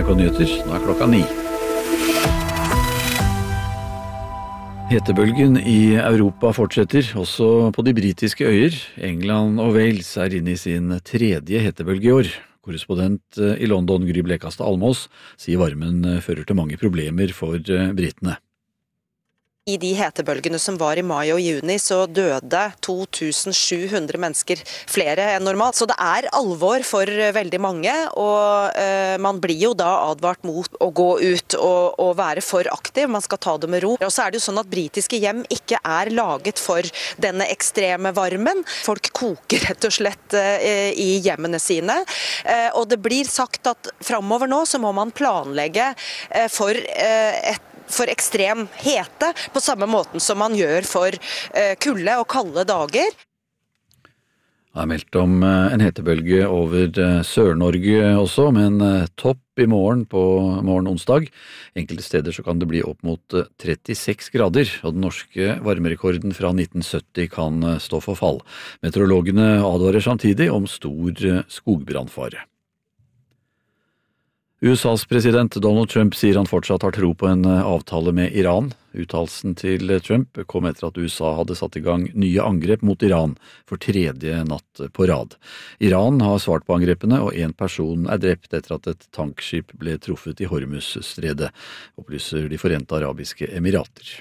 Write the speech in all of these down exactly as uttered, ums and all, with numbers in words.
N R K Nyheter, nå er klokka ni. Hetebølgen i Europa fortsetter, også på de britiske øyer. England og Wales er inne i sin tredje hetebølge i år. Korrespondent i London, Gry Blekastad Almås, sier varmen fører til mange problemer for britene. I de hetebølgene som var i mai og juni, så døde to tusen sju hundre mennesker, flere enn normalt. Så det er alvor for veldig mange, og eh, man blir jo da advart mot å gå ut og, og være for aktiv. Man skal ta det med ro. Og så er det jo sånn at britiske hjem ikke er laget for denne ekstreme varmen. Folk koker rett og slett eh, i hjemmene sine. Eh, og det blir sagt at fremover nå så må man planlegge eh, for eh, et for ekstrem hete, på samme måten som man gjør for uh, kulde og kalde dager. Det er meldt om uh, en hetebølge over uh, Sør-Norge også, med en uh, topp i morgen på morgen onsdag. Enkelte steder så kan det bli opp mot uh, trettiseks grader, og den norske varmerekorden fra nitten sytti kan uh, stå for fall. Meteorologene advarer samtidig om stor uh, skogbrannfare. U S A's president Donald Trump sier han fortsatt har tro på en avtale med Iran. Uttalelsen til Trump kom etter at U S A hadde satt i gang nye angrep mot Iran for tredje natt på rad. Iran har svart på angrepene, og en person er drept etter at et tankskip ble truffet i Hormuz-stredet, opplyser De Forente Arabiske Emirater.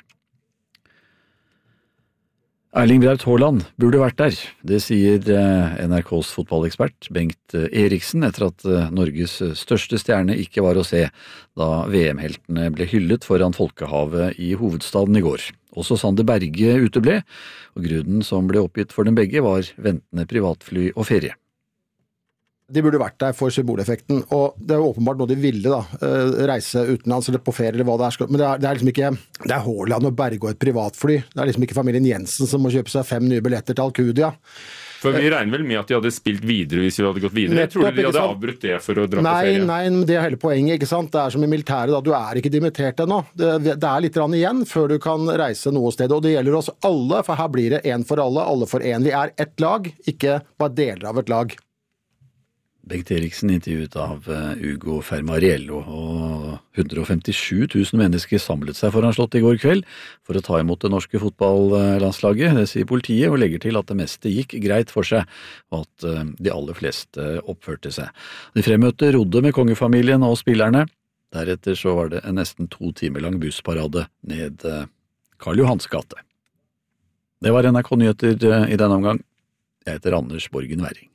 Erling Braut Haaland burde vært der, det sier N R K's fotballekspert Bengt Eriksen etter at Norges største stjerne ikke var å se da V M-heltene ble hyllet foran folkehavet i hovedstaden i går. Også Sander Berge uteble, og grunnen som ble oppgitt for dem begge var ventende privatfly og ferie. De burde vært der for symboleffekten, og det er jo åpenbart noe de ville da, reise utenlands eller på ferie eller hva det er, men det er, det er liksom ikke, det er Haaland og Berge og et privatfly, det er liksom ikke familien Jensen som må kjøpe seg fem nye billetter til Alcudia. For vi regner vel med at de hadde spilt videre hvis vi hadde gått videre. Jeg tror de hadde avbrutt det for å dra nei, på ferie. Nei, men det er hele poenget, ikke sant? Det er som i militæret da, du er ikke dimittert ennå. Det, det er litt rann igjen før du kan reise noe sted, og det gjelder oss alle, for her blir det en for alle, alle for en. Vi er ett lag, ikke bare deler av et lag. Bengt Eriksen intervjuet av Ugo Fermariello, og hundre og femtisju tusen mennesker samlet seg foran Slottet i går kveld for å ta imot det norske fotballandslaget. Det sier politiet, og legger til at det meste gikk greit for seg, og at de aller fleste oppførte seg. De fremmøtte rodde med kongefamilien og spillerne. Deretter så var det en nesten to timer lang bussparade ned Karl Johans gate. Det var N R K Nyheter i denne omgang. Jeg heter Anders Borgen Werring.